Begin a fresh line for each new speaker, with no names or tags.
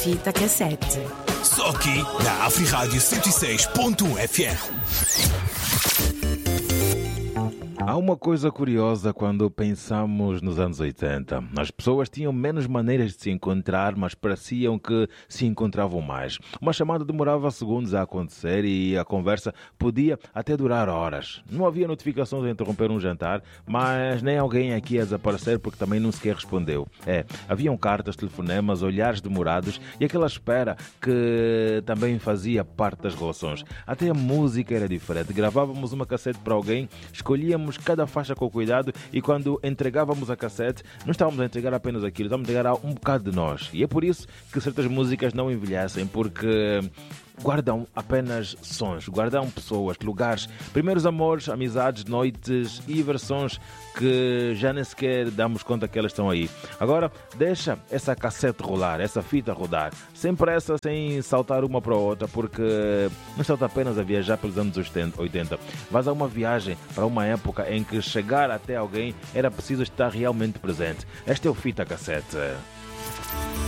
Fita cassete.
Só aqui na Afrirádio 106.1 FM.
Há uma coisa curiosa quando pensamos nos anos 80. As pessoas tinham menos maneiras de se encontrar, mas pareciam que se encontravam mais. Uma chamada demorava segundos a acontecer e a conversa podia até durar horas. Não havia notificações a interromper um jantar, mas nem alguém aqui ia desaparecer porque também não sequer respondeu. Haviam cartas, telefonemas, olhares demorados e aquela espera que também fazia parte das relações. Até a música era diferente. Gravávamos uma cassete para alguém, escolhíamos cada faixa com cuidado e quando entregávamos a cassete não estávamos a entregar apenas aquilo, estávamos a entregar um bocado de nós. E é por isso que certas músicas não envelhecem, porque guardam apenas sons, guardam pessoas, lugares, primeiros amores, amizades, noites e versões que já nem sequer damos conta que elas estão aí. Agora, deixa essa cassete rolar, essa fita rodar, sem pressa, sem saltar uma para a outra, porque não está apenas a viajar pelos anos 80. Vais a uma viagem para uma época em que chegar até alguém era preciso estar realmente presente. Este é o Fita Cassete.